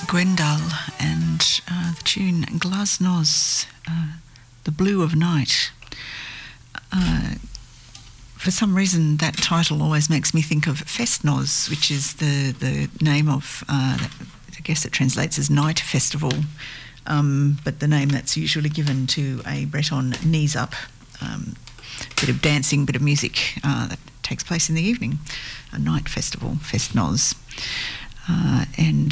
Gwendal and the tune Glasnost, The Blue of Night. For some reason, that title always makes me think of Festnoz, which is the name of, I guess it translates as Night Festival, but the name that's usually given to a Breton knees up, bit of dancing, bit of music that takes place in the evening, a night festival, Festnoz. And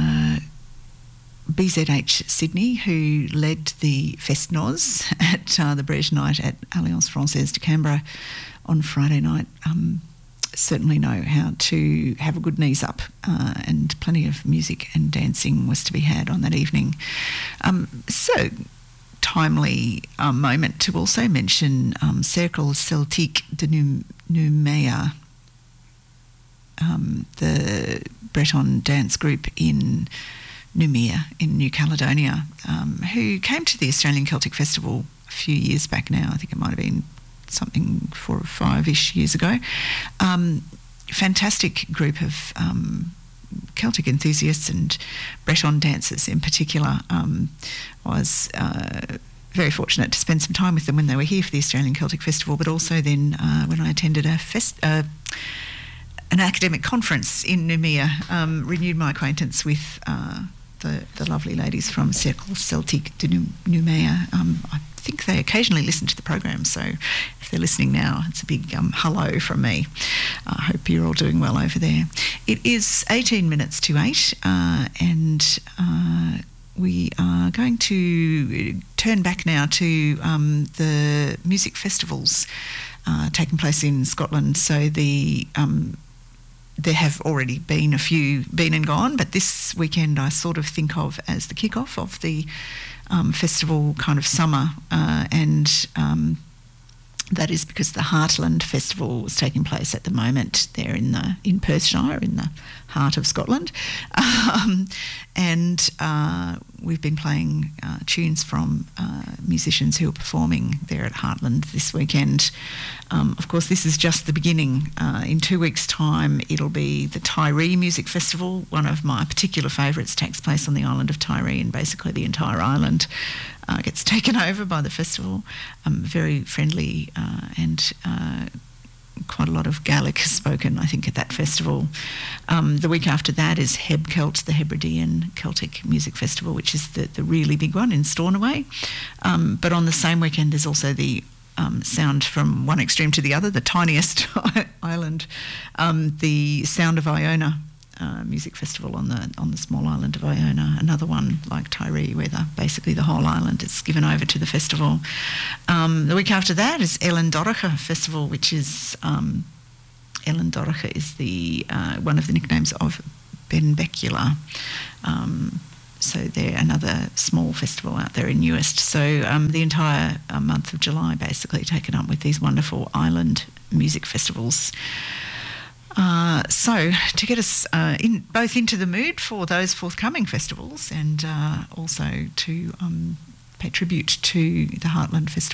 BZH Sydney, who led the Festnoz at the Brège Night at Alliance Française de Canberra on Friday night, certainly know how to have a good knees up, and plenty of music and dancing was to be had on that evening. So timely moment to also mention Cercle Celtique de Nouméa, the Breton dance group in Noumea in New Caledonia, who came to the Australian Celtic Festival a few years back now. I think it might have been something 4 or 5-ish years ago. Fantastic group of Celtic enthusiasts and Breton dancers in particular. Was very fortunate to spend some time with them when they were here for the Australian Celtic Festival, but also then when I attended an academic conference in Noumea, renewed my acquaintance with the lovely ladies from Cercle Celtique de Nouméa. I think they occasionally listen to the program, so if they're listening now, it's a big hello from me. I hope you're all doing well over there. It is 18 minutes to 8, and we are going to turn back now to the music festivals taking place in Scotland. So there have already been a few been and gone, but this weekend I sort of think of as the kick-off of the festival kind of summer, and that is because the Heartland Festival is taking place at the moment there in Perthshire, in the heart of Scotland, and we've been playing tunes from musicians who are performing there at Heartland this weekend. Of course, this is just the beginning. In 2 weeks' time, it'll be the Tiree Music Festival. One of my particular favourites takes place on the island of Tiree, and basically the entire island gets taken over by the festival. Very friendly and quite a lot of Gaelic spoken, I think, at that festival. The week after that is Hebcelt, the Hebridean Celtic Music Festival, which is the really big one in Stornoway. But on the same weekend, there's also the sound from one extreme to the other, the tiniest island, the Sound of Iona music festival on the small island of Iona, another one like Tiree, where basically the whole island is given over to the festival. The week after that is Ellen Doricha Festival, which is Ellen Doricha is the one of the nicknames of Benbecula. So they're another small festival out there in Uist. So the entire month of July basically taken up with these wonderful island music festivals. So to get us both into the mood for those forthcoming festivals, and also to pay tribute to the Heartland Festival